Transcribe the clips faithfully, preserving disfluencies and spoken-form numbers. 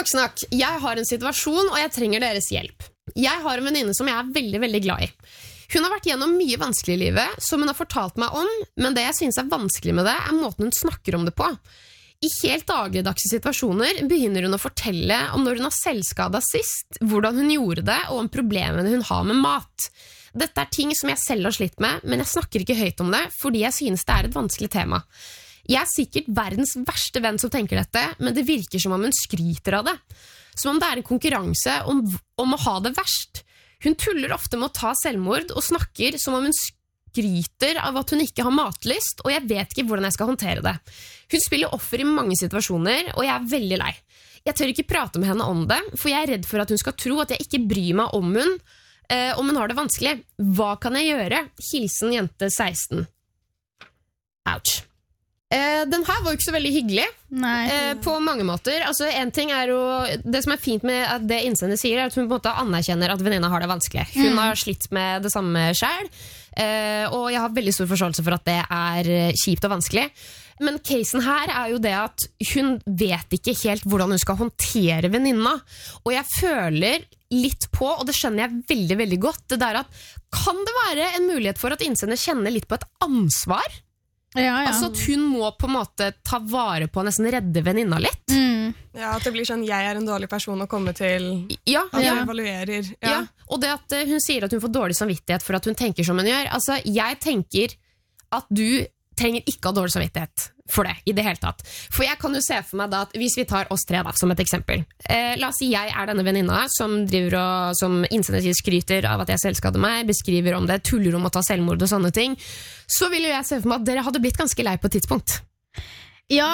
Snakk, snakk. Jeg har en situasjon, og jeg trenger deres hjelp. Jeg har en venninne som jeg er veldig, veldig glad i. Hun har vært gjennom mye vanskelig i livet, som hun har fortalt meg om, men det jeg synes er vanskelig med det, er måten hun snakker om det på. I helt dagligdagse situasjoner begynner hun å fortelle om når hun har selvskadet sist, hvordan hun gjorde det, og om problemene hun har med mat. Dette er ting som jeg selv har slitt med, men jeg snakker ikke høyt om det, fordi jeg synes det er et vanskelig tema. Jeg er sikkert verdens verste venn som tenker dette, men det virker som om hun skryter av det. Som om det er en konkurranse om, om å ha det verst. Hun tuller ofte med å ta selvmord, og snakker som om hun skryter av at hun ikke har matlyst, og jeg vet ikke hvordan jeg skal håndtere det. Hun spiller offer i mange situasjoner, og jeg er veldig lei. Jeg tør ikke prate med henne om det, for jeg er redd for at hun skal tro at jeg ikke bryr meg om hun, eh, om hun har det vanskelig. Hva kan jeg gjøre? Hilsen jente seksten. Ouch. Eh, den her var jo ikke så veldig hyggelig. Nei. Eh, på mange måter. Altså, en ting er jo, det som er fint med at det innsender sier, er at hun på en måte anerkjenner at venninna har det vanskelig. Hun mm. har slitt med det samme selv, eh, og jeg har veldig stor forståelse for at det er kjipt og vanskelig. Men casen her er jo det at hun vet ikke helt hvordan hun skal håndtere venninna. Og jeg føler litt på, og det skjønner jeg veldig, veldig godt, det der at kan det være en mulighet for at innsender kjenner litt på et ansvar? Ja, ja. Altså at hun må på en måte ta vare på og nesten redde venninna litt. Mm. Ja, at det blir sånn, jeg er en dårlig person å komme til, ja, at ja. jeg evaluerer. Ja. Ja. Og det at hun sier at hun får dårlig samvittighet for at hun tenker som hun gjør. Altså, jeg tenker at du trenger ikke ha dårlig samvittighet for det, i det hele tatt. For jeg kan jo se for meg da at hvis vi tar oss tre da, som et eksempel. Eh, la oss si jeg er denne venninna som driver og, som innsender skryter av at jeg selvskader meg, beskriver om det, tuller om å ta selvmord og sånne ting. Så vil jo jeg se for meg at dere hadde blitt ganske lei på et tidspunkt. Ja,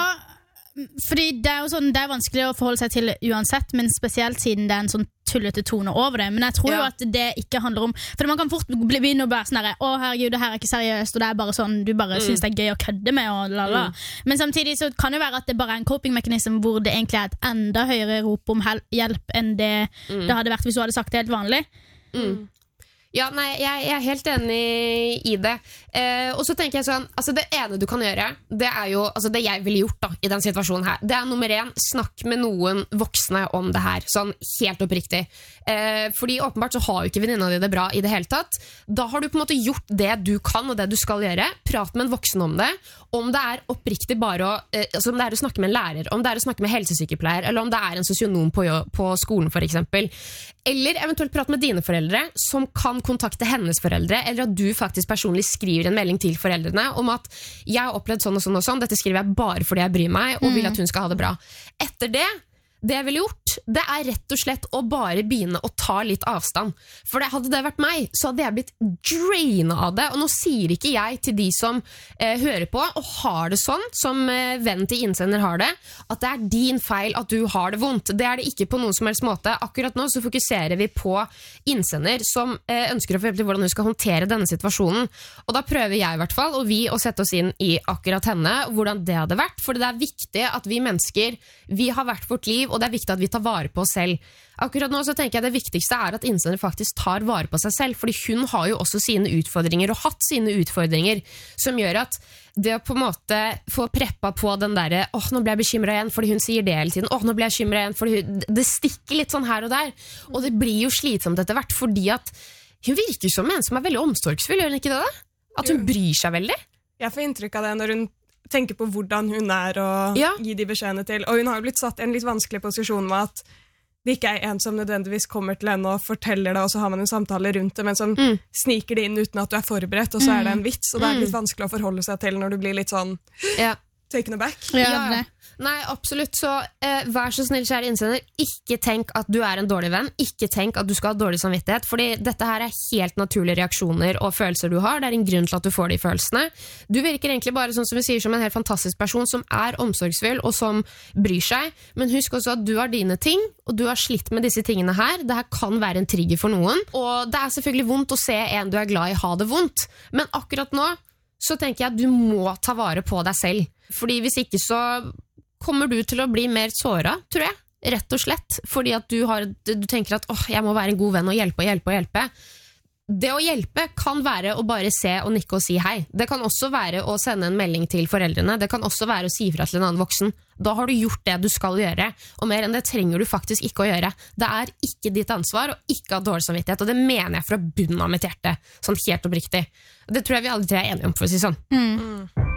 fordi det er jo sånn, det er vanskelig å forholde seg til uansett, men spesielt siden det er en sånn tullete tone over det. Men jeg tror ja. jo at det ikke handler om, for man kan fort bli begynne å være sånn her, å herregud, det her er ikke seriøst, og det er bare sånn, du bare mm. synes det er gøy å kødde med, og lala. Mm. Men samtidig så kan det være at det bare er en coping-mekanisme hvor det egentlig er et enda høyere rop om hjelp enn det mm. det hadde vært hvis du hadde sagt det helt vanlig. Mm. Ja, nei, jeg, jeg er helt enig i det. Eh, og så tenker jeg sånn, altså det ene du kan gjøre, det er jo, altså det jeg ville gjort da, i den situasjonen her, det er nummer én, snakk med noen voksne om det her, sånn helt oppriktig. Eh, fordi åpenbart så har jo ikke venninna di det bra i det hele tatt. Da har du på en måte gjort det du kan, og det du skal gjøre. Prat med en voksen om det. Om det er oppriktig bare å, eh, altså om det er å snakke med en lærer, om det er å snakke med helsesykepleier, eller om det er en sosionom på, på skolen for eksempel. Eller eventuelt prate med dine foreldre, som kan kontakte hennes foreldre, eller at du faktisk personlig skriver en melding til foreldrene om at jeg har opplevd sånn og sånn og sånn, dette skriver jeg bare fordi jeg bryr meg og vil at hun skal ha det bra. Etter det, det jeg ville gjort, det er rett og slett å bare begynne å ta litt avstand. For det, hadde det vært meg, så hadde jeg blitt drainet av det. Og nå sier ikke jeg til de som eh, hører på og har det sånn, som eh, venn til innsender har det, at det er din feil at du har det vondt. Det er det ikke på noen som helst måte. Akkurat nå så fokuserer vi på innsender som eh, ønsker å få hjelp til hvordan hun skal håndtere denne situasjonen. Og da prøver jeg i hvert fall, og vi, å sette oss inn i akkurat henne, hvordan det hadde vært. For det er viktig at vi mennesker, vi har hvert vårt liv, og det er viktig at vi tar vare på oss selv. Akkurat nå så tenker jeg det viktigste er at innsender faktisk tar vare på seg selv, fordi hun har jo også sine utfordringer, og hatt sine utfordringer, som gjør at det å på en måte få preppa på den der, åh, nå ble jeg bekymret igjen, fordi hun sier det hele tiden, åh, nå ble jeg bekymret igjen, fordi hun, det stikker litt sånn her og der, og det blir jo slitsomt etter hvert, fordi at hun virker som en som er veldig omsorgsfull, gjør hun ikke det da? At hun bryr seg veldig? Jeg får inntrykk av det når hun tenker på hvordan hun er og ja. gi de beskjedene til. Og hun har jo blitt satt i en litt vanskelig posisjon med at det ikke er en som nødvendigvis kommer til henne og forteller det, og så har man en samtale rundt det, men som mm. sniker det inn uten at du er forberedt, og så er det en vits, og det er litt vanskelig å forholde seg til når du blir litt sånn ja. taken aback. Ja, ja. Nei, absolutt. Så eh, vær så snill, kjære innsender, ikke tenk at du er en dårlig venn, ikke tenk at du skal ha dårlig samvittighet, fordi dette her er helt naturlige reaksjoner og følelser du har, det er en grunn til at du får de følelsene. Du virker egentlig bare sånn som vi sier, som en helt fantastisk person som er omsorgsfull og som bryr seg, men husk også at du har dine ting, og du har slitt med disse tingene her. Det her kan være en trigger for noen, og det er selvfølgelig vondt å se en du er glad i ha det vondt, men akkurat nå så tenker jeg at du må ta vare på deg selv, fordi hvis ikke så kommer du til å bli mer såret, tror jeg, rett og slett, fordi at du, har, du tenker at åh, jeg må være en god venn og hjelpe og hjelpe og hjelpe. det å hjelpe kan være å bare se og nikke og si hei. Det kan også være å sende en melding til foreldrene. Det kan også være å si fra til en annen voksen. Da har du gjort det du skal gjøre, og mer enn det trenger du faktisk ikke å gjøre. Det er ikke ditt ansvar, og ikke ha dårlig samvittighet, og det mener jeg fra bunnen av mitt hjerte, sånn helt oppriktig. Det tror jeg vi alle tre er enige om, for å si sånn. Mm.